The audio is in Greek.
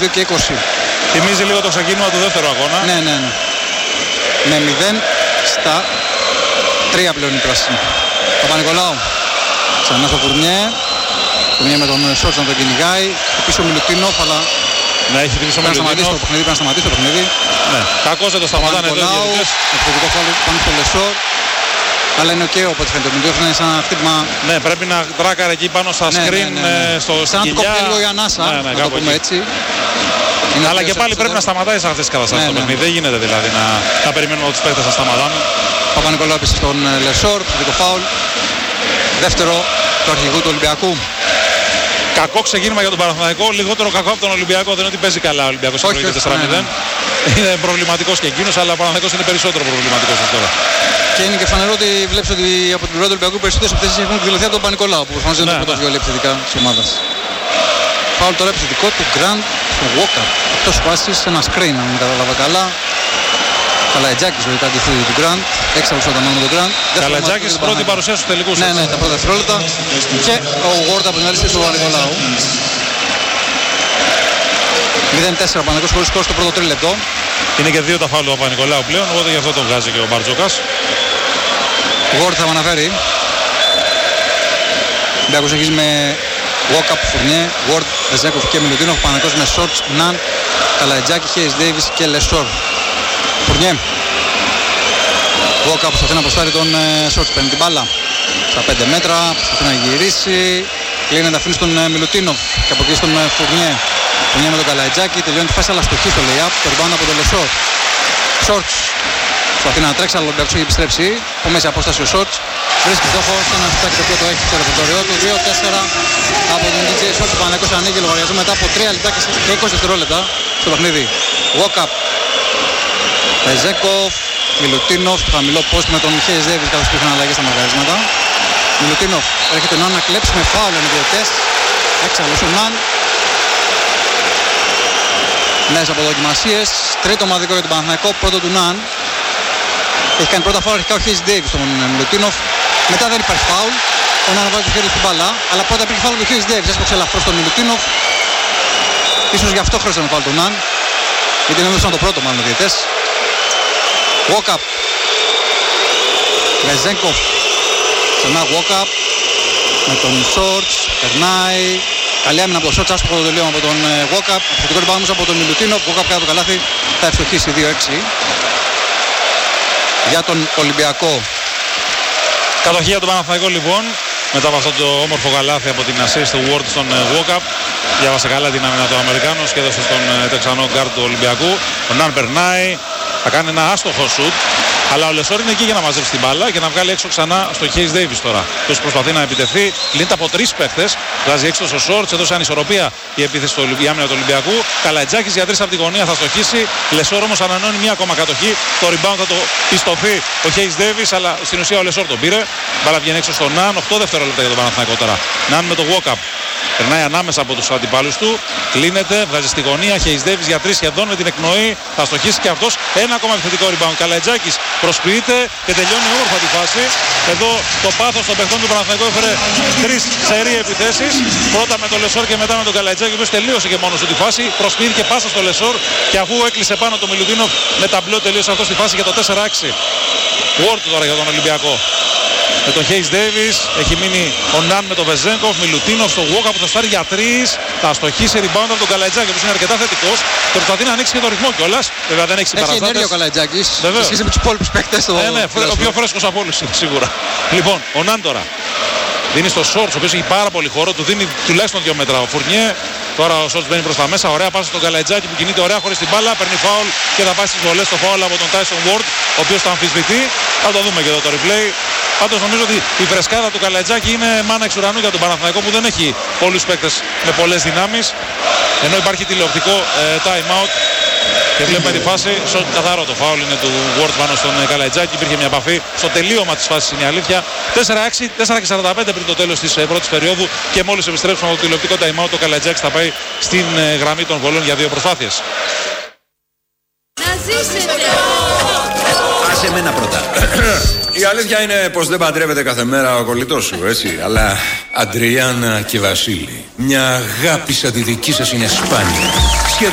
2 και 20. Θυμίζει λίγο το ξεκίνημα του δεύτερου αγώνα. Ναι. Με 0 στα 3 πλέον η πράσινη. Παπα-Νικολάου. Ξανά στο Φουρνιέ. Φουρνιέ με τον Σόρτς να τον κυνηγάει. Πίσω ο Μιλουτίνοφ, αλλά Ναι, έχει τυπήσει ο Μιλουτίνοφ. Πρέπει να σταματήσει το παιχνίδι. Ναι. Κακώς δεν το σταματάνε εδώ οι διαιτητές. Επιθετικό φάουλ πάνω στο Λεσόρ. Αλλά είναι ok όποτε φαίνεται. Ο Μιλουτίνοφ είναι σαν ένα χτύπημα. Ναι, πρέπει να τράκαρε εκεί πάνω στα screen. Στο σαν να του κόψει λίγο η ανάσα. Να το πούμε έτσι. Αλλά και πάλι πρέπει να σταματάει σε αυτές τις καταστάσεις το παιχνίδι. Δεν γίνεται δηλαδή να περιμένουμε τους παίκτες να σταματάνε. Παπα-Νικολάου επίσης στον Λεσόρ, επιθετικό φάουλ. Δεύτερο του αρχηγού του Ολυμπιακού. Κακό ξεκίνημα για τον Παναθηναϊκό, λιγότερο κακό από τον Ολυμπιακό. Δεν είναι ότι παίζει καλά ο Ολυμπιακός. Όχι, 4-0. Είναι προβληματικός και εκείνος, αλλά ο Παναθηναϊκός είναι περισσότερο προβληματικός τώρα. Και είναι και φανερό ότι βλέπεις ότι από την πλευρά του Ολυμπιακού περισσότερες επιθέσεις έχουν εκδηλωθεί από τον Παπα-Νικολάου που προφανώς δεν είναι το πρώτο βιολί επιθετικά της ομάδας. Φάουλ τώρα επιθετικό του Γκραντ στο Walker. Εκτός πάσης, ένα screen αν κατάλαβα καλά. Καλατζάκης λογικά τη θύτη του Γκραντ. 6 αγωνιστικά μάλλον τον Γκραντ. Καλατζάκης πρώτη παρουσία στους τελικούς. Ναι, τα πρώτα δευτερόλεπτα. Και ο Ward από την άλλη στο Παπα-Νικολάου. 0-4 ο Παναθηναϊκός χωρίς σκορ στο πρώτο τρίλεπτο. Είναι και δύο τα φάουλ του Παπα-Νικολάου πλέον, οπότε γι' αυτό τον βγάζει και ο Μπαρτζόκας. Ο Ward θα αναφέρει. Ολυμπιακός έχει με Walkup, Φουρνιέ, Ward, Βεζέκοφ και Μιλουτίνοφ. Παναθηναϊκός με Σόρτς, Ναν, Καλατζάκη, Χέις Ντέιβις και Λεσόρ. Φουρνιέ. Walkup προσπαθεί να αποστάρει τον Σόρτς, παίρνει την μπάλα στα 5 μέτρα, προσπαθεί να γυρίσει. Κλείνει να αφήνει στον Μιλουτίνοφ και από εκεί στον Φουρνιέ. Φουρνιέ με τον Καλατζάκη, τελειώνει τη φάση αλλά στοχή στο lay-up, το rebound από τον Λεσόρ. Σόρτς. Προσπαθεί να τρέξει, αλλά ο Ολυμπιακός έχει επιστρέψει. Από μέση απόσταση ο Σόρτς. Βρίσκει στόχο στο ένα σουτάκι το οποίο το έχει στο ρεπερτόριό του. 2-4 από τον DJ Σόρτς. Ο Παναθηναϊκός ανοίγει λογαριασμό μετά από 3 λεπτά και 20 δευτερόλεπτα στο παιχνίδι. Walkup. Βεζέκοφ. Μιλουτίνοφ. Χαμηλό post με τον Χέις Ντέιβις καθώς υπήρχαν αλλαγές στα μαργαρίσματα. Μιλουτίνοφ έρχεται να κλέψει με φάουλ με διαιτητές. Έξαλλος ο Ναν. Νέες αποδοκιμασίες. Τρίτο ομαδικό για τον Παναθηναϊκό. Πρώτο του Ναν. Έχει κάνει πρώτα φάουλ αρχικά ο Χέις Ντέιβις στον Μιλουτίνοφ. Μετά δεν υπάρχει φάουλ. Ο Ναν βάζει το χέρι στην μπάλα. Αλλά πρώτα υπήρχε φάουλ του Χέις Ντέιβις. Έσπρωξε ελαφρώς τον Μιλουτίνοφ. Ίσως γι' αυτό χρειάζεται να φάουλ τον Ναν. Γιατί δεν έδωσαν το πρώτο μάλλον οι διαιτητές. Walkup. Βεζέγκοφ. Ξανά Walkup. Με τον Σόρτς. Περνάει. Καλή άμυνα από τον Σόρτς. Άσπρο το τελείωμα από τον Walkup. Επιθετικό rebound όμως από τον Μιλουτίνοφ. Walkup κάτω το καλάθι. Θα ευστοχίσει 2-6. Για τον Ολυμπιακό. Κατοχή για τον Παναθηναϊκό λοιπόν. Μετά από αυτό το όμορφο καλάθι από την assist του Ward στον Walkup. Διάβασε καλά την άμυνα του Αμερικάνος και έδωσε στον Τεξανό γκάρντ του Ολυμπιακού. Ο Ναν περνάει. Θα κάνει ένα άστοχο σουτ. Αλλά ο Λεσόρ είναι εκεί για να μαζέψει την μπάλα και να βγάλει έξω ξανά στο Χέις Ντέιβις τώρα. Ποιος προσπαθεί να επιτεθεί. Λύνεται από 3 παίχτες. Βγάζει έξω στο Σόρτς. Έδωσε ανισορροπία η επίθεση η άμυνα του Ολυμπιακού. Καλατζάκης για 3 από την γωνία θα στοχίσει. Λεσόρ όμως ανανώνει μία ακόμα κατοχή. Το rebound θα το πιστωθεί ο Χέις Ντέιβις. Αλλά στην ουσία ο Λεσόρ τον πήρε. Μπάλα βγαίνει έξω στο Ναν. 8 δευτερόλεπτα για τον Παναθηναϊκό τώρα. Ναν με το Walkup. Περνάει ανάμεσα από τους αντιπάλους του. Κλείνεται, βγάζει στη γωνία. Χέις Ντέιβις για 3 σχεδόν με την εκπνοή. Θα στοχίσει και αυτός. Ένα ακόμα επιθετικό rebound. Καλατζάκης προσποιείται και τελειώνει όμορφα τη φάση. Εδώ το πάθος των παιχτών του Παναθηναϊκού έφερε 3 σερί επιθέσεις. Πρώτα με τον Λεσόρ και μετά με τον Καλατζάκη, ο οποίος τελείωσε και μόνος του τη φάση. Προσποιήθηκε πάσα στο Λεσόρ και αφού έκλεισε πάνω το Μιλουτίνοφ με ταμπλό τελείωσε αυτό στη φάση για το 4-6. Ward τώρα για τον Ολυμπιακό. Με τον Χέις Ντέιβις έχει μείνει ο Ναν με τον Βεζέγκοφ, Μιλουτίνοφ στο Walkup που θα στάρει για 3. Θα αστοχίσει rebound από τον Καλατζάκη που είναι αρκετά θετικός και προσπαθεί να ανοίξει και το ρυθμό κιόλας. Βέβαια δεν έχει συμπαραστάτες. Έχει ενέργεια ο Καλατζάκης σε σχέση με τους υπόλοιπους παίκτες. Ναι, ο πιο φρέσκος από όλους σίγουρα. Λοιπόν, ο Ναν τώρα δίνει στο Σόρτς, ο οποίος έχει πάρα πολύ χώρο, του δίνει τουλάχιστον 2 μέτρα ο Φουρνιέ. Τώρα ο Σόρτς μπαίνει προς τα μέσα, ωραία πάσα στον Καλατζάκη που κινείται ωραία χωρίς την μπάλα, παίρνει φάουλ και θα πάει στις βολές το φάουλ από τον Τάισον Ward, ο οποίος το αμφισβητεί. Θα το δούμε και εδώ το replay. Πάντως νομίζω ότι η φρεσκάδα του Καλατζάκη είναι μάνα εξ ουρανού για τον Παναθηναϊκό που δεν έχει πολλούς παίκτες με πολλές δυνάμεις. Ενώ υπάρχει τηλεοπτικό time out. Και βλέπουμε τη φάση, καθαρό το φάουλ είναι του Ward πάνω στον Καλατζάκη. Υπήρχε μια επαφή στο τελείωμα της φάσης, είναι η αλήθεια. 4-6, 4-45 πριν το τέλος της πρώτης περίοδου. Και μόλις επιστρέψουμε από το τηλεοπτικό time out, ο Καλατζάκης θα πάει στην γραμμή των βολών για 2 προσπάθειες. Άσε εμένα πρώτα. Η αλήθεια είναι πως δεν παντρεύεται κάθε μέρα ο κολλητός σου, έτσι. Αλλά Αντριάννα και Βασίλη, μια αγάπη σαν τη δική σας είναι σπάνια. Σχεδόν